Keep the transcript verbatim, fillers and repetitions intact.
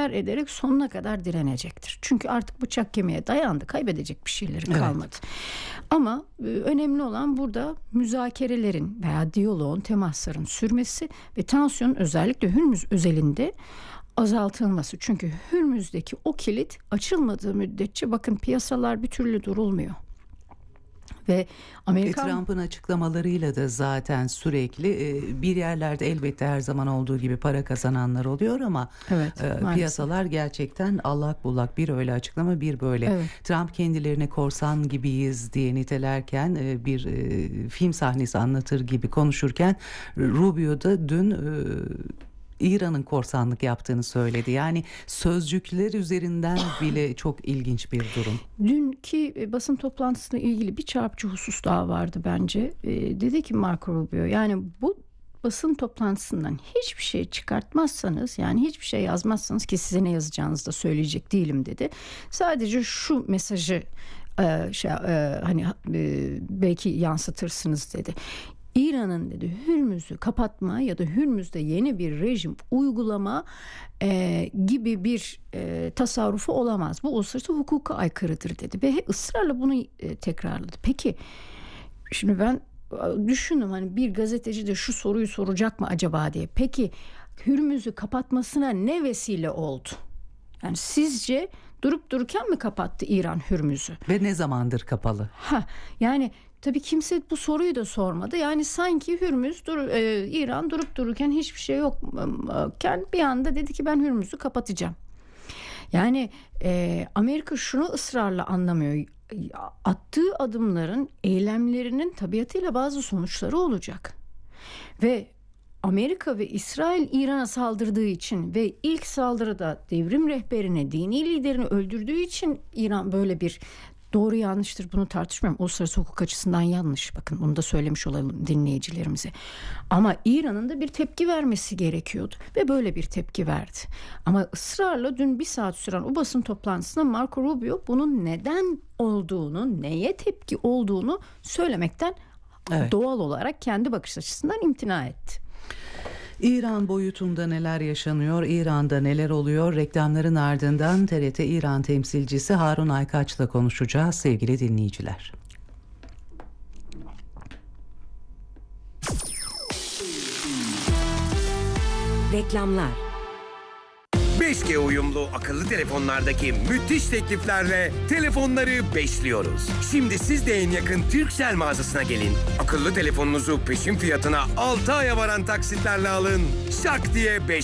siper ederek sonuna kadar direnecektir. Çünkü artık bıçak kemiğe dayandı. Kaybedecek bir şeyleri kalmadı. Evet. Ama e, önemli olan burada müzakerelerin veya diyaloğun, temasların sürmesi ve tansiyonun özellikle Hürmüz özelinde azaltılması. Çünkü Hürmüz'deki o kilit açılmadığı müddetçe bakın piyasalar bir türlü durulmuyor. Ve Amerikan... E, Trump'ın açıklamalarıyla da zaten sürekli e, bir yerlerde elbette her zaman olduğu gibi para kazananlar oluyor ama evet, e, piyasalar gerçekten allak bullak, bir öyle açıklama bir böyle. Evet. Trump kendilerini korsan gibiyiz diye nitelerken e, bir e, film sahnesi anlatır gibi konuşurken Rubio da dün... E, İran'ın korsanlık yaptığını söyledi. Yani sözcükler üzerinden bile çok ilginç bir durum. Dünkü basın toplantısıyla ilgili bir çarpıcı husus daha vardı bence. Ee, dedi ki Marco Rubio, yani bu basın toplantısından hiçbir şey çıkartmazsanız, yani hiçbir şey yazmazsanız, ki size ne yazacağınızı da söyleyecek değilim dedi. Sadece şu mesajı e, şey, e, hani e, belki yansıtırsınız dedi. İran'ın dedi Hürmüz'ü kapatma ya da Hürmüz'de yeni bir rejim uygulama e, gibi bir e, tasarrufu olamaz. Bu uluslararası hukuka aykırıdır dedi ve ısrarla bunu e, tekrarladı. Peki şimdi ben düşündüm, hani bir gazeteci de şu soruyu soracak mı acaba diye. Peki Hürmüz'ü kapatmasına ne vesile oldu? Yani sizce durup dururken mi kapattı İran Hürmüz'ü? Ve ne zamandır kapalı? Ha, yani tabii kimse bu soruyu da sormadı. Yani sanki Hürmüz, dur, e, İran durup dururken hiçbir şey yokken bir anda dedi ki ben Hürmüz'ü kapatacağım. Yani e, Amerika şunu ısrarla anlamıyor. Attığı adımların, eylemlerinin tabiatıyla bazı sonuçları olacak. Ve Amerika ve İsrail İran'a saldırdığı için ve ilk saldırıda devrim rehberini, dini liderini öldürdüğü için İran böyle bir... Doğru yanlıştır, bunu tartışmıyorum. Uluslararası hukuk açısından yanlış. Bakın bunu da söylemiş olalım dinleyicilerimize. Ama İran'ın da bir tepki vermesi gerekiyordu. Ve böyle bir tepki verdi. Ama ısrarla dün bir saat süren o basın toplantısında Marco Rubio bunun neden olduğunu, neye tepki olduğunu söylemekten evet. doğal olarak kendi bakış açısından imtina etti. İran boyutunda neler yaşanıyor, İran'da neler oluyor? Reklamların ardından T R T İran temsilcisi Harun Aykaç'la konuşacağız sevgili dinleyiciler. Reklamlar. beş G uyumlu akıllı telefonlardaki müthiş tekliflerle telefonları beşliyoruz. Şimdi siz de en yakın Turkcell mağazasına gelin. Akıllı telefonunuzu peşin fiyatına altı aya varan taksitlerle alın. Şak diye beş